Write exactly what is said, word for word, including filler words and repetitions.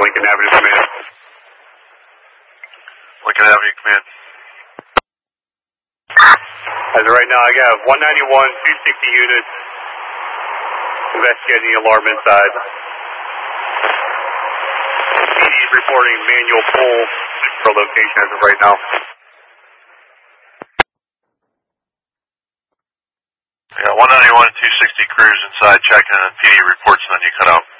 Lincoln Avenue Command. Lincoln Avenue Command. As of right now, I got one ninety-one, two sixty units investigating the alarm inside. P D reporting manual pull for location as of right now. I got one ninety-one, two sixty crews inside checking, and P D reports, and then you cut out.